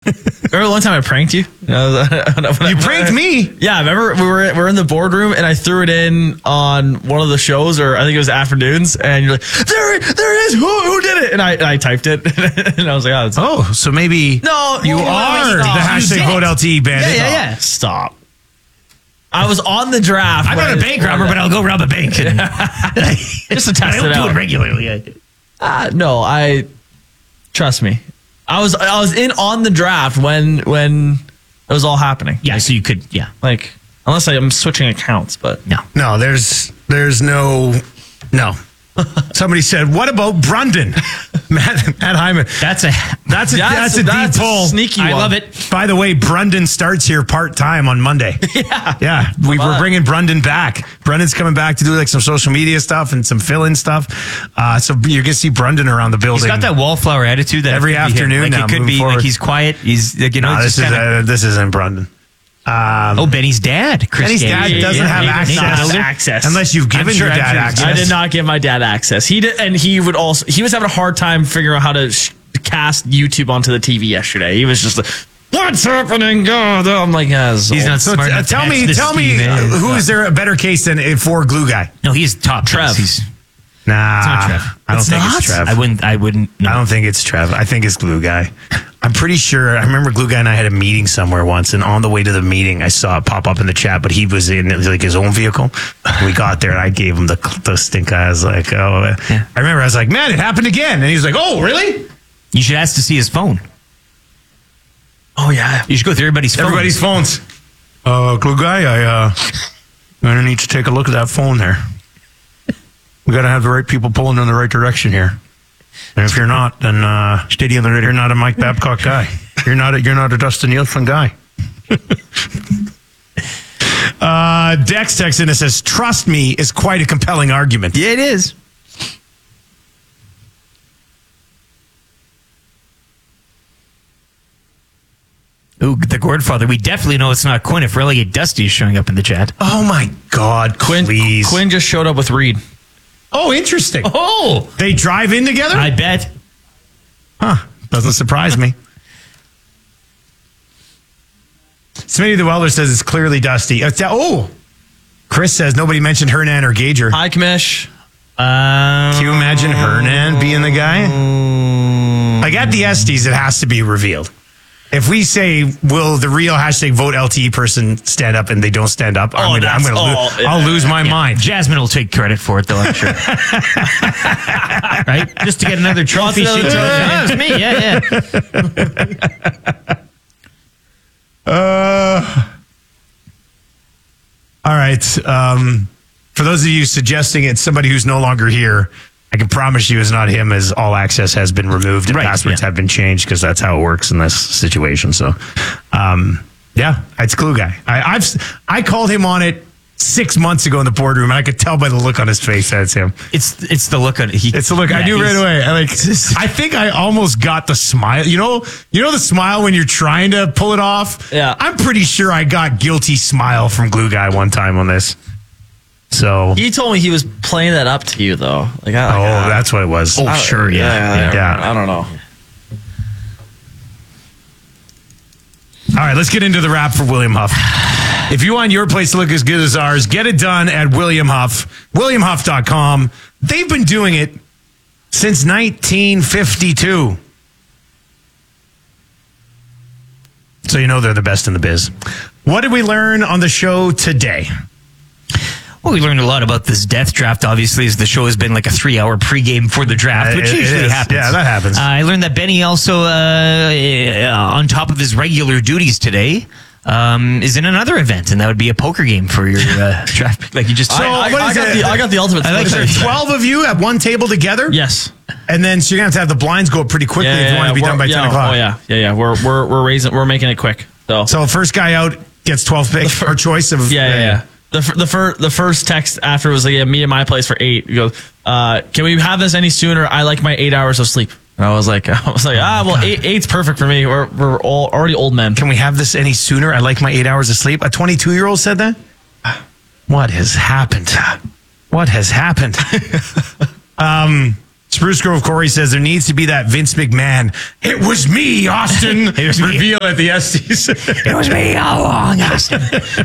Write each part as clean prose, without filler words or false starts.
Remember one time I pranked you? You pranked me? Yeah, remember we were in the boardroom and I threw it in on one of the shows, or I think it was Afternoons, and you're like, there it is, who did it? And I typed it, and I was like, oh, so maybe no, you are the hashtag Vote LTE bandit. Yeah. Stop. I was on the draft. I'm not a bank robber, but I'll go rob a bank. Just to test it out. I don't do it regularly. No, trust me. I was in on the draft when it was all happening. Yeah, so you could, like, unless I'm switching accounts, but no, there's no. Somebody said, "What about Brundon?" Matt Hyman. That's a deep pull. Sneaky one. I love it. By the way, Brundon starts here part-time on Monday. Yeah. We're bringing Brundon back. Brundon's coming back to do like some social media stuff and some fill-in stuff. So you're going to see Brundon around the building. He's got that wallflower attitude that every afternoon now. Like, it could be forward. like he's quiet. He's like, this isn't Brundon. Benny's dad. Benny's dad doesn't have access. Unless you've given your dad access. I did not give my dad access. He did, and he was having a hard time figuring out how to cast YouTube onto the TV yesterday. He was just like, "What's happening?" God, I'm like, he's not smart enough. Tell me, who is there a better case than for Glue Guy? No, he's top. Trev. Nah, it's not Trev. I don't think it's Trev. I wouldn't. No. I don't think it's Trev. I think it's Glue Guy. I'm pretty sure. I remember Glue Guy and I had a meeting somewhere once, and on the way to the meeting, I saw it pop up in the chat, but he was in like his own vehicle. We got there, and I gave him the stink eye. I was like, oh. Yeah. I remember I was like, man, it happened again. And he was like, oh, really? You should ask to see his phone. Oh, yeah. You should go through everybody's phones. Glue Guy, I'm going to need to take a look at that phone there. We got to have the right people pulling in the right direction here. And if you're not, then steady on the radar. You're not a Mike Babcock guy. You're not a Dustin Nielsen guy. Dex texts in and says, "Trust me" is quite a compelling argument. Yeah, it is. Ooh, the Godfather. We definitely know it's not Quinn if Relegate Dusty is showing up in the chat. Oh my God, please. Quinn just showed up with Reed. Oh, interesting. Oh, they drive in together? I bet. Huh. Doesn't surprise me. Smitty the Welder says it's clearly Dusty. Chris says nobody mentioned Hernan or Gager. Hi, Kamish. Can you imagine Hernan being the guy? Like at the Estes, it has to be revealed. If we say, will the real hashtag Vote LTE person stand up and they don't stand up, I'll lose my mind. Jasmine will take credit for it, though, I'm sure. Right? Just to get another trophy. It's me, yeah. All right. For those of you suggesting it's somebody who's no longer here, I can promise you it's not him, as all access has been removed and passwords have been changed, because that's how it works in this situation. So, it's Glue Guy. I called him on it 6 months ago in the boardroom, and I could tell by the look on his face that it's him. It's the look on it. It's the look. I knew right away. I think I almost got the smile. You know the smile when you're trying to pull it off? Yeah. I'm pretty sure I got guilty smile from Glue Guy one time on this. So he told me he was playing that up to you, though. That's what it was. Oh, sure, yeah. I don't know. All right, let's get into the wrap for William Huff. If you want your place to look as good as ours, get it done at William Huff. WilliamHuff.com. They've been doing it since 1952. So you know they're the best in the biz. What did we learn on the show today? Well, we learned a lot about this death draft, obviously, as the show has been like a 3-hour pregame for the draft, which usually happens. Yeah, that happens. I learned that Benny also, on top of his regular duties today, is in another event, and that would be a poker game for your draft. Like you just. I got the ultimate. I like there 12 of you at one table together. Yes. And then so you're gonna have to have the blinds go up pretty quickly if you want to be done by 10 o'clock. Oh yeah. We're making it quick. So first guy out gets 12 picks or choice of. Yeah. The first text after was like, meet at my place for 8. He goes, can we have this any sooner? I like my 8 hours of sleep. And I was like, eight's perfect for me. We're all already old men. Can we have this any sooner? I like my 8 hours of sleep. A 22-year-old said that? What has happened? Spruce Grove Corey says there needs to be that Vince McMahon. It was me, Austin. It was me. Reveal at the Estes. It was me all along, Austin.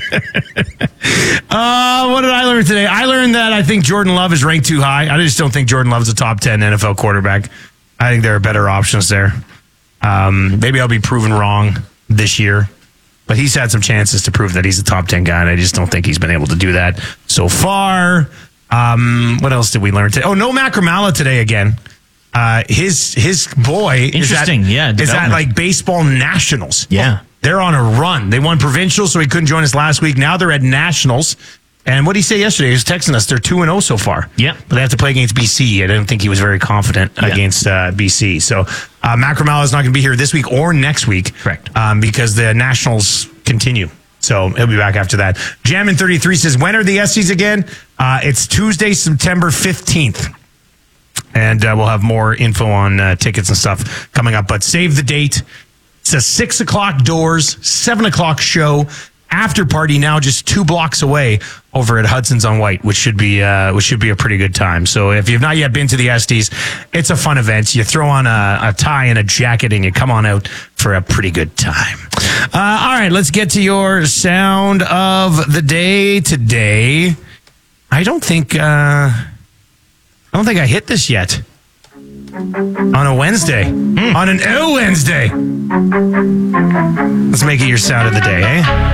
What did I learn today? I learned that I think Jordan Love is ranked too high. I just don't think Jordan Love is a top 10 NFL quarterback. I think there are better options there. Maybe I'll be proven wrong this year, but he's had some chances to prove that he's a top 10 guy, and I just don't think he's been able to do that so far. What else did we learn today? Oh, no Matt Gramala today again. His boy Interesting, is yeah, at like baseball nationals. Yeah. They're on a run. They won provincial, so he couldn't join us last week. Now they're at nationals. And what did he say yesterday? He was texting us. They're 2-0 so far. Yeah. But they have to play against BC. I didn't think he was very confident against BC. So Matt Gramala is not going to be here this week or next week. Correct. Because the nationals continue. So he'll be back after that. Jammin33 says, when are the Estes again? It's Tuesday, September 15th. And we'll have more info on tickets and stuff coming up. But save the date. It's a 6 o'clock doors, 7 o'clock show. After party now just 2 blocks away over at Hudson's on White, which should be a pretty good time. So if you've not yet been to the Estes, it's a fun event. You throw on a tie and a jacket and you come on out for a pretty good time. All right, let's get to your sound of the day today. I don't think I hit this yet. On a Wednesday. On an Wednesday. Let's make it your sound of the day, eh?